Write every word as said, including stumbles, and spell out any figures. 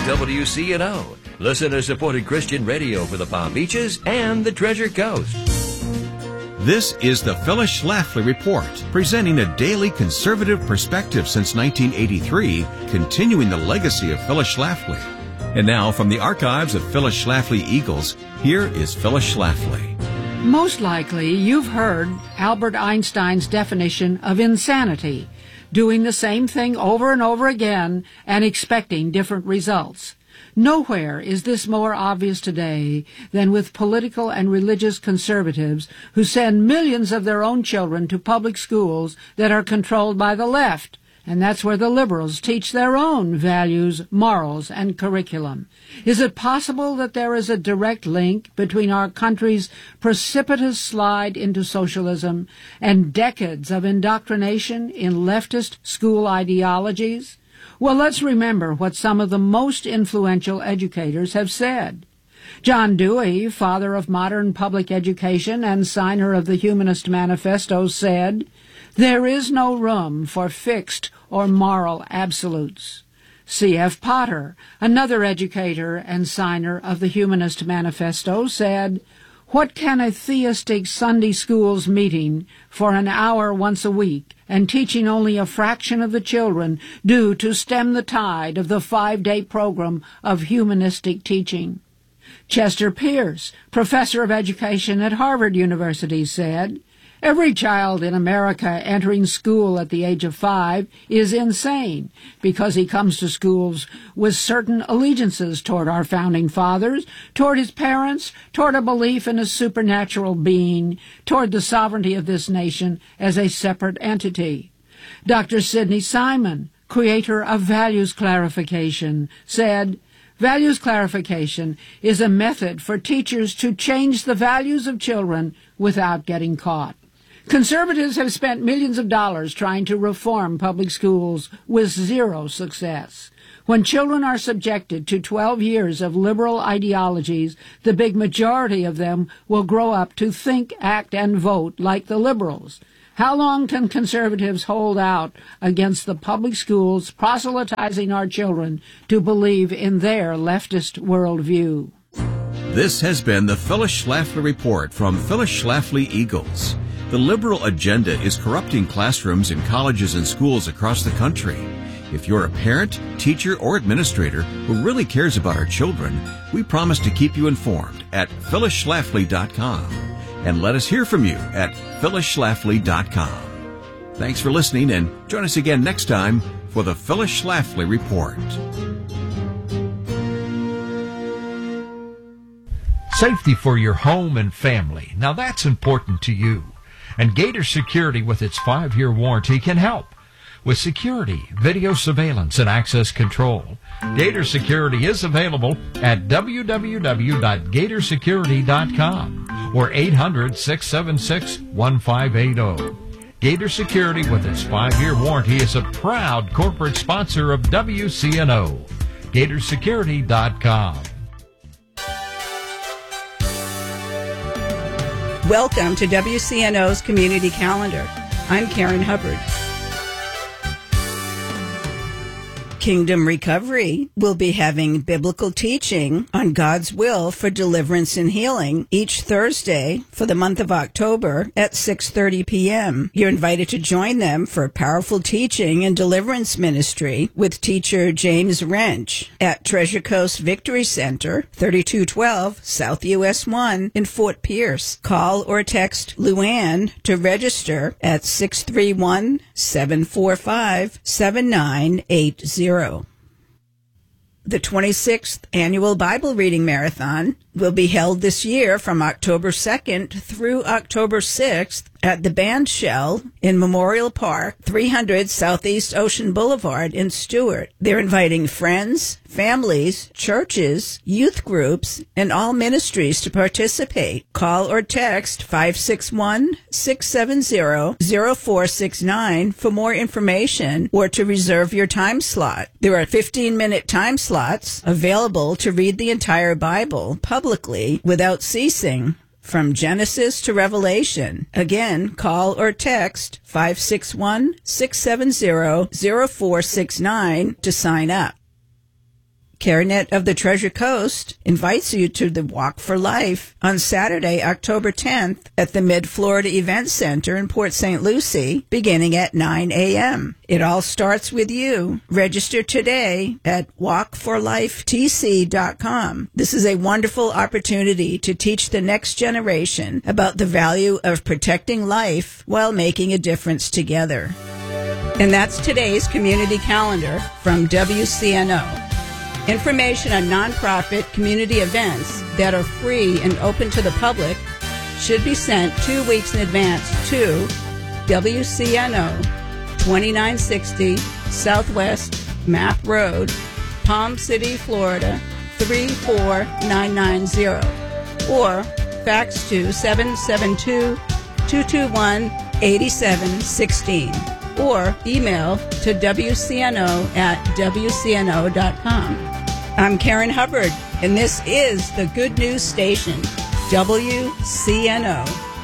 W C N O, listener-supported Christian radio for the Palm Beaches and the Treasure Coast. This is the Phyllis Schlafly Report, presenting a daily conservative perspective since nineteen eighty-three, continuing the legacy of Phyllis Schlafly. And now, from the archives of Phyllis Schlafly Eagles, here is Phyllis Schlafly. Most likely, you've heard Albert Einstein's definition of insanity, doing the same thing over and over again and expecting different results. Nowhere is this more obvious today than with political and religious conservatives who send millions of their own children to public schools that are controlled by the left. And that's where the liberals teach their own values, morals, and curriculum. Is it possible that there is a direct link between our country's precipitous slide into socialism and decades of indoctrination in leftist school ideologies? Well, let's remember what some of the most influential educators have said. John Dewey, father of modern public education and signer of the Humanist Manifesto, said, "There is no room for fixed or moral absolutes." C F Potter, another educator and signer of the Humanist Manifesto, said, "What can a theistic Sunday schools meeting for an hour once a week and teaching only a fraction of the children do to stem the tide of the five-day program of humanistic teaching?" Chester Pierce, professor of education at Harvard University, said, "Every child in America entering school at the age of five is insane because he comes to schools with certain allegiances toward our founding fathers, toward his parents, toward a belief in a supernatural being, toward the sovereignty of this nation as a separate entity." Doctor Sidney Simon, creator of Values Clarification, said, "Values clarification is a method for teachers to change the values of children without getting caught." Conservatives have spent millions of dollars trying to reform public schools with zero success. When children are subjected to twelve years of liberal ideologies, the big majority of them will grow up to think, act, and vote like the liberals. How long can conservatives hold out against the public schools proselytizing our children to believe in their leftist worldview? This has been the Phyllis Schlafly Report from Phyllis Schlafly Eagles. The liberal agenda is corrupting classrooms in colleges and schools across the country. If you're a parent, teacher, or administrator who really cares about our children, we promise to keep you informed at phyllis schlafly dot com. And let us hear from you at phyllis schlafly dot com. Thanks for listening, and join us again next time for the Phyllis Schlafly Report. Safety for your home and family. Now that's important to you. And Gator Security, with its five-year warranty, can help with security, video surveillance, and access control. Gator Security is available at w w w dot gator security dot com or eight hundred, six seven six, one five eight zero. Gator Security, with its five-year warranty, is a proud corporate sponsor of W C N O. gator security dot com. Welcome to W C N O's Community Calendar. I'm Karen Hubbard. Kingdom Recovery will be having biblical teaching on God's will for deliverance and healing each Thursday for the month of October at six thirty p.m. You're invited to join them for powerful teaching and deliverance ministry with teacher James Wrench at Treasure Coast Victory Center, thirty-two twelve South U S one in Fort Pierce. Call or text Luann to register at six three one, seven four five, seven nine eight zero. The twenty-sixth Annual Bible Reading Marathon will be held this year from October second through October sixth at the Band Shell in Memorial Park, three hundred Southeast Ocean Boulevard in Stuart. They're inviting friends, families, churches, youth groups, and all ministries to participate. Call or text five six one, six seven zero, zero four six nine for more information or to reserve your time slot. There are fifteen-minute time slots available to read the entire Bible publicly without ceasing, from Genesis to Revelation. Again, call or text five six one, six seven zero, zero four six nine to sign up. CareNet of the Treasure Coast invites you to the Walk for Life on Saturday, October tenth at the Mid-Florida Event Center in Port Saint Lucie, beginning at nine a.m. It all starts with you. Register today at walk for life t c dot com. This is a wonderful opportunity to teach the next generation about the value of protecting life while making a difference together. And that's today's community calendar from W C N O. Information on nonprofit community events that are free and open to the public should be sent two weeks in advance to W C N O, twenty-nine sixty Southwest Map Road, Palm City, Florida, three four nine nine zero, or fax to seven seven two, two two one, eight seven one six, or email to W C N O at W C N O dot com. I'm Karen Hubbard, and this is the Good News Station, W C N O.